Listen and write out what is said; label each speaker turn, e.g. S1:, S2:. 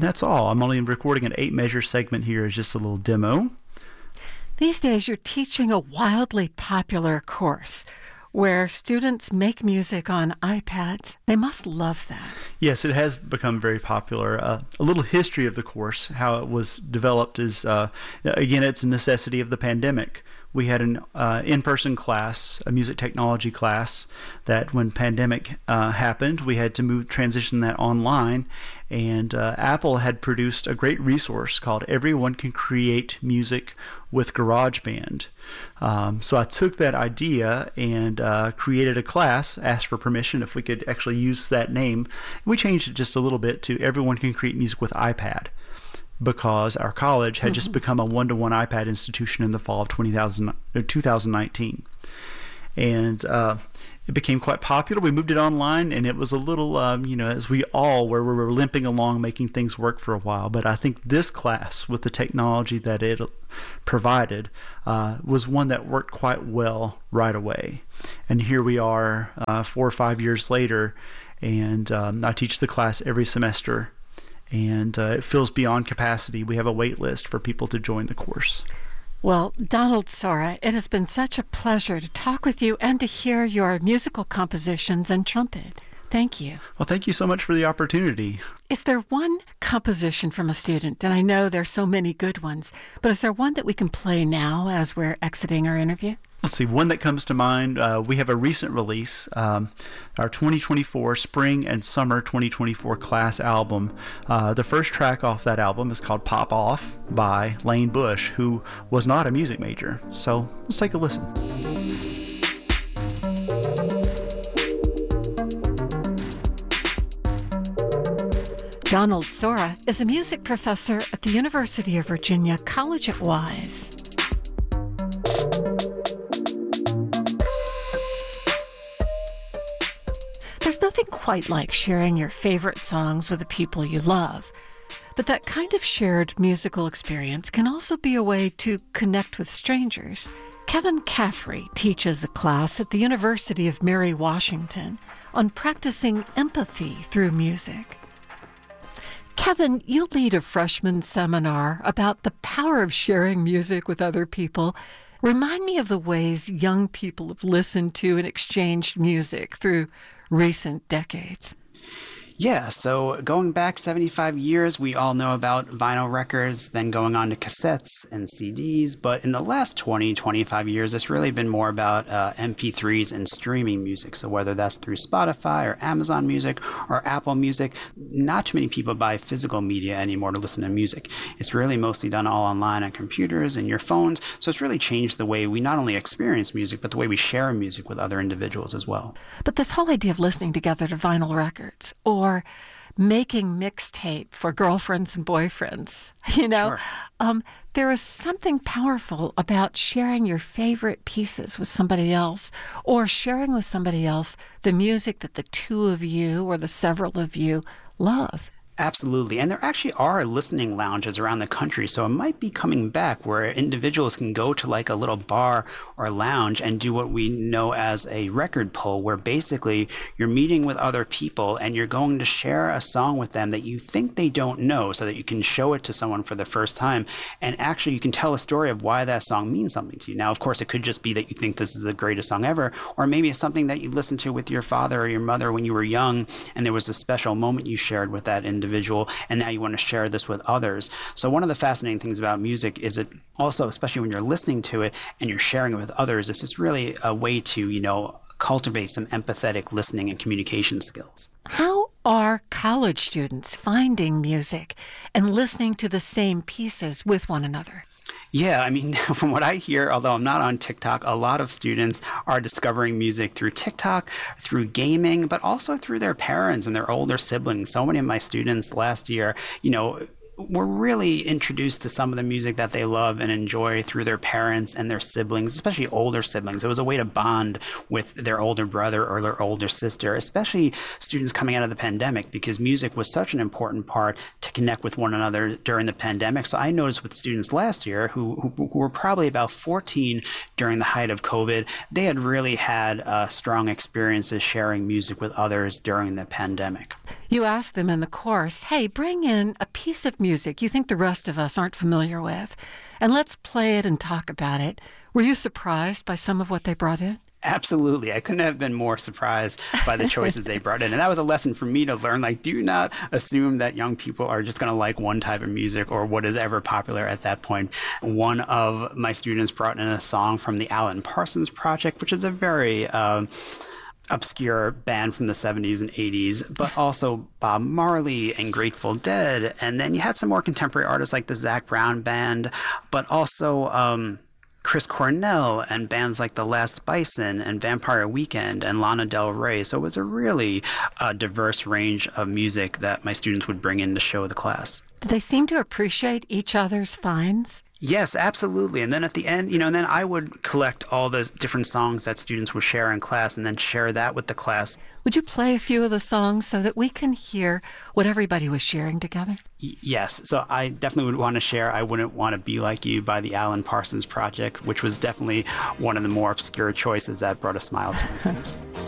S1: And that's all. I'm only recording an 8-measure segment here as just a little demo.
S2: These days, you're teaching a wildly popular course where students make music on iPads. They must love that.
S1: Yes, it has become very popular. A little history of the course, how it was developed is, again, it's a necessity of the pandemic. We had an in-person class, a music technology class, that when pandemic happened, we had to transition that online. And Apple had produced a great resource called Everyone Can Create Music with GarageBand. So I took that idea and created a class, asked for permission if we could actually use that name. We changed it just a little bit to Everyone Can Create Music with iPad, because our college had just become a one-to-one iPad institution in the fall of 2019. And it became quite popular. We moved it online, and it was a little, as we all were, we were limping along, making things work for a while. But I think this class, with the technology that it provided, was one that worked quite well right away. And here we are 4 or 5 years later, and I teach the class every semester. And it fills beyond capacity. We have a wait list for people to join the course.
S2: Well, Donald Sora, it has been such a pleasure to talk with you and to hear your musical compositions and trumpet. Thank you.
S1: Well, thank you so much for the opportunity.
S2: Is there one composition from a student, and I know there's so many good ones, but is there one that we can play now as we're exiting our interview?
S1: Let's see, one that comes to mind, we have a recent release, our 2024 Spring and Summer 2024 class album. The first track off that album is called Pop Off by Lane Bush, who was not a music major. So let's take a listen.
S2: Donald Sora is a music professor at the University of Virginia College at Wise. There's nothing quite like sharing your favorite songs with the people you love, but that kind of shared musical experience can also be a way to connect with strangers. Kevin Caffrey teaches a class at the University of Mary Washington on practicing empathy through music. Kevin, you lead a freshman seminar about the power of sharing music with other people. Remind me of the ways young people have listened to and exchanged music through recent decades.
S3: Yeah, so going back 75 years, we all know about vinyl records, then going on to cassettes and CDs. But in the last 20, 25 years, it's really been more about MP3s and streaming music. So whether that's through Spotify or Amazon Music or Apple Music, not too many people buy physical media anymore to listen to music. It's really mostly done all online on computers and your phones. So it's really changed the way we not only experience music, but the way we share music with other individuals as well.
S2: But this whole idea of listening together to vinyl records or making mixtape for girlfriends and boyfriends,
S3: Sure.
S2: There is something powerful about sharing your favorite pieces with somebody else, or sharing with somebody else the music that the two of you or the several of you love.
S3: Absolutely. And there actually are listening lounges around the country. So it might be coming back where individuals can go to like a little bar or lounge and do what we know as a record pull, where basically you're meeting with other people and you're going to share a song with them that you think they don't know, so that you can show it to someone for the first time. And actually you can tell a story of why that song means something to you. Now, of course, it could just be that you think this is the greatest song ever, or maybe it's something that you listened to with your father or your mother when you were young, and there was a special moment you shared with that individual, and now you want to share this with others. So one of the fascinating things about music is it also, especially when you're listening to it and you're sharing it with others, it's really a way to, cultivate some empathetic listening and communication skills.
S2: How are college students finding music and listening to the same pieces with one another?
S3: Yeah, I mean, from what I hear, although I'm not on TikTok, a lot of students are discovering music through TikTok, through gaming, but also through their parents and their older siblings. So many of my students last year, were really introduced to some of the music that they love and enjoy through their parents and their siblings, especially older siblings. It was a way to bond with their older brother or their older sister, especially students coming out of the pandemic, because music was such an important part to connect with one another during the pandemic. So I noticed with students last year who were probably about 14 during the height of COVID, they had really had strong experiences sharing music with others during the pandemic.
S2: You asked them in the course, hey, bring in a piece of music you think the rest of us aren't familiar with, and let's play it and talk about it. Were you surprised by some of what they brought in?
S3: Absolutely. I couldn't have been more surprised by the choices they brought in. And that was a lesson for me to learn. Like, do not assume that young people are just going to like one type of music or what is ever popular at that point. One of my students brought in a song from the Alan Parsons Project, which is a very obscure band from the 70s and 80s, but also Bob Marley and Grateful Dead. And then you had some more contemporary artists like the Zac Brown Band, but also Chris Cornell and bands like The Last Bison and Vampire Weekend and Lana Del Rey. So it was a really diverse range of music that my students would bring in to show the class.
S2: Did they seem to appreciate each other's finds?
S3: Yes, absolutely. And then at the end, and then I would collect all the different songs that students would share in class and then share that with the class.
S2: Would you play a few of the songs so that we can hear what everybody was sharing together?
S3: Yes. So I definitely would want to share I Wouldn't Want to Be Like You by the Alan Parsons Project, which was definitely one of the more obscure choices that brought a smile to my face.